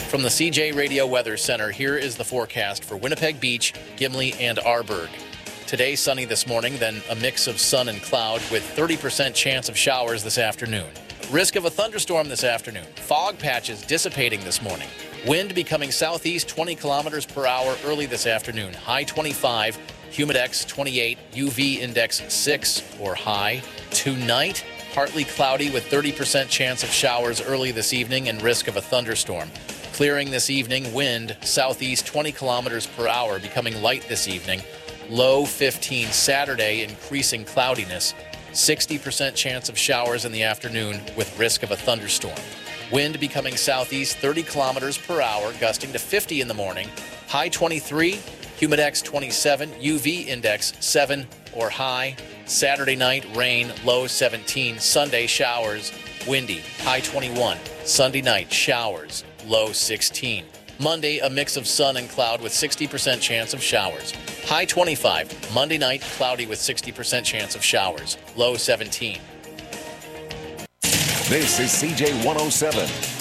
From the CJ Radio Weather Center, here is the forecast for Winnipeg Beach, Gimli, and Arborg. Today, sunny this morning, then a mix of sun and cloud with 30% chance of showers this afternoon. Risk of a thunderstorm this afternoon. Fog patches dissipating this morning. Wind becoming southeast 20 kilometers per hour early this afternoon. High 25, humidex 28, UV index 6 or high. Tonight, partly cloudy with 30% chance of showers early this evening and risk of a thunderstorm. Clearing this evening, wind southeast 20 kilometers per hour, becoming light this evening. Low 15 Saturday, increasing cloudiness. 60% chance of showers in the afternoon with risk of a thunderstorm. Wind becoming southeast 30 kilometers per hour, gusting to 50 in the morning. High 23, humidex 27, UV index 7 or high. Saturday night, rain, low 17. Sunday, showers, windy, high 21. Sunday night, showers, low 16. Monday, a mix of sun and cloud with 60% chance of showers. High 25. Monday night, cloudy with 60% chance of showers. Low 17. This is CJ 107.